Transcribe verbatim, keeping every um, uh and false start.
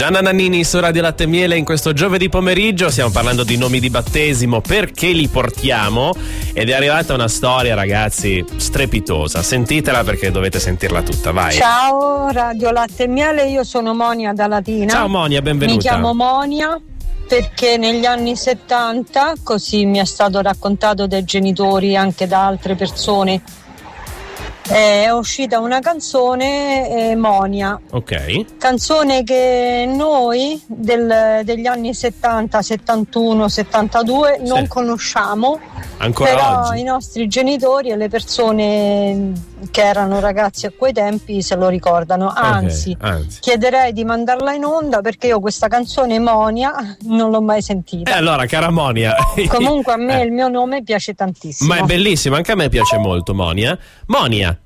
Gianna Nannini su Radio Latte e Miele in questo giovedì pomeriggio. Stiamo parlando di nomi di battesimo, perché li portiamo, ed è arrivata una storia, ragazzi, strepitosa. Sentitela perché dovete sentirla tutta, vai. Ciao Radio Latte e Miele, io sono Monia da Latina. Ciao Monia, benvenuta. Mi chiamo Monia perché negli anni settanta, così mi è stato raccontato dai genitori, anche da altre persone, è uscita una canzone, eh, Monia. Ok. Canzone che noi del, degli anni settanta, settantuno, settantadue non sì. conosciamo. Ancora però oggi. i nostri genitori e le persone che erano ragazzi a quei tempi se lo ricordano. Anzi, okay, anzi. chiederei di mandarla in onda perché io questa canzone Monia non l'ho mai sentita. E eh allora, cara Monia. Comunque a me eh. il mio nome piace tantissimo. Ma è bellissimo, anche a me piace molto Monia. Monia,